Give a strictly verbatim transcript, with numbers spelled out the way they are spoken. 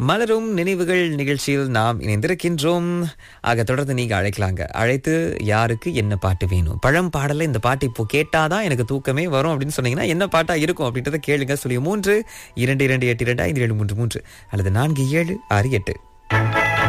மலரும் நினைவுகள் நிகழ்ச்சியில் நாம் இணைந்திருக்கின்றோம். ஆக தொடர்ந்து நீங்க அழைக்கலாங்க. அழைத்து யாருக்கு என்ன பாட்டு வேணும், பழம் பாடல இந்த பாட்டு இப்போ கேட்டாதான் எனக்கு தூக்கமே வரும் அப்படின்னு சொன்னீங்கன்னா என்ன பாட்டா இருக்கும் அப்படின்றத கேளுங்க. சொல்லி மூன்று இரண்டு இரண்டு எட்டு இரண்டு ஐந்து ஏழு மூன்று மூன்று அல்லது நான்கு ஏழு ஆறு எட்டு.